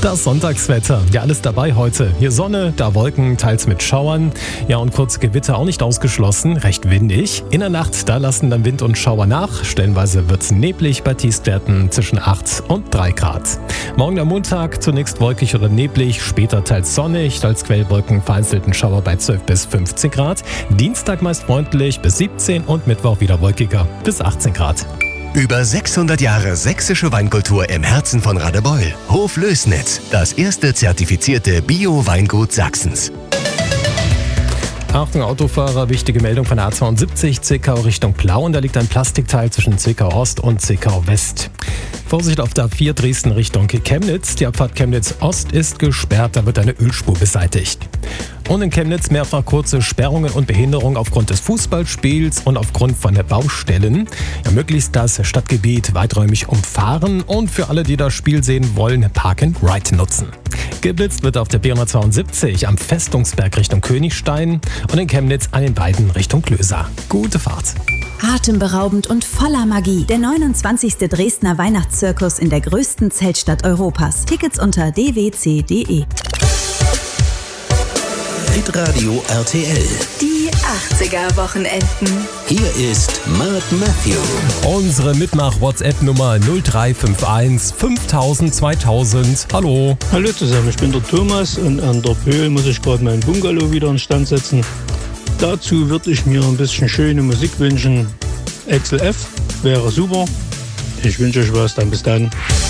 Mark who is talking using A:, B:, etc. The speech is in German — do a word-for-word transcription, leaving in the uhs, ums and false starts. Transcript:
A: Das Sonntagswetter. Ja, alles dabei heute. Hier Sonne, da Wolken, teils mit Schauern. Ja, und kurze Gewitter auch nicht ausgeschlossen. Recht windig. In der Nacht, da lassen dann Wind und Schauer nach. Stellenweise wird's neblig bei Tiefstwerten zwischen acht und drei Grad. Morgen am Montag zunächst wolkig oder neblig, später teils sonnig. Als Quellwolken vereinzelten Schauer bei zwölf bis fünfzehn Grad. Dienstag meist freundlich bis siebzehn und Mittwoch wieder wolkiger bis achtzehn Grad.
B: Über sechshundert Jahre sächsische Weinkultur im Herzen von Radebeul. Hof Lößnitz, das erste zertifizierte Bio-Weingut Sachsens.
A: Achtung Autofahrer, wichtige Meldung von A zweiundsiebzig, Zwickau Richtung Plauen. Da liegt ein Plastikteil zwischen Zwickau Ost und Zwickau West. Vorsicht auf der A vier Dresden Richtung Chemnitz. Die Abfahrt Chemnitz Ost ist gesperrt, da wird eine Ölspur beseitigt. Und in Chemnitz mehrfach kurze Sperrungen und Behinderungen aufgrund des Fußballspiels und aufgrund von der Baustellen. Ja, möglichst das Stadtgebiet weiträumig umfahren und für alle, die das Spiel sehen wollen, Park and Ride nutzen. Geblitzt wird auf der B hundertzweiundsiebzig am Festungsberg Richtung Königstein und in Chemnitz an den beiden Richtung Klöser. Gute Fahrt!
C: Atemberaubend und voller Magie. Der neunundzwanzigste Dresdner Weihnachtszirkus in der größten Zeltstadt Europas. Tickets unter d w c punkt d e.
B: Hitradio R T L.
C: Die achtziger-Wochenenden.
B: Hier ist Mark Matthew.
A: Unsere Mitmach-WhatsApp-Nummer null drei fünf eins fünftausend zweitausend. Hallo.
D: Hallo zusammen, ich bin der Thomas und an der Pöhl muss ich gerade meinen Bungalow wieder instand setzen. Dazu würde ich mir ein bisschen schöne Musik wünschen. Axel F wäre super. Ich wünsche euch was, dann bis dann.